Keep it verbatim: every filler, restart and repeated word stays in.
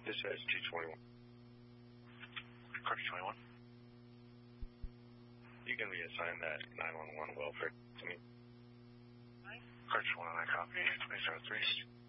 Dispatch two twenty-one. Carter twenty-one. You can be assigned that nine one one welfare to me. Carter twenty-one, I copy. twenty oh three.